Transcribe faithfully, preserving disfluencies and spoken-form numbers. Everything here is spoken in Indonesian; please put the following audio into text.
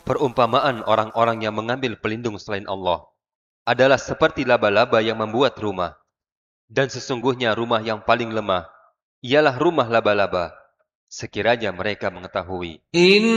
Perumpamaan orang-orang yang mengambil pelindung selain Allah adalah seperti laba-laba yang membuat rumah. Dan sesungguhnya rumah yang paling lemah ialah rumah laba-laba, sekiranya mereka mengetahui.